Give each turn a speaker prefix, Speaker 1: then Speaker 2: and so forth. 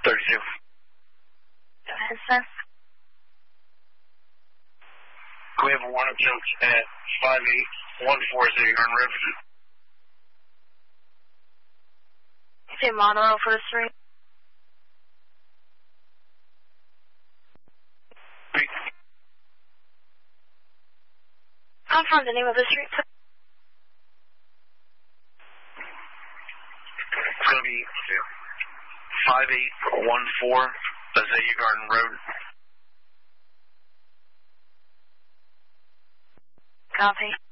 Speaker 1: 32.
Speaker 2: Go ahead, sir.
Speaker 1: We have a one attempt at 5814 Garden Road.
Speaker 2: Say model for the street. Confirm the name of the street, sir.
Speaker 1: It's going to be 5814 Azalea Garden Road.
Speaker 2: Copy.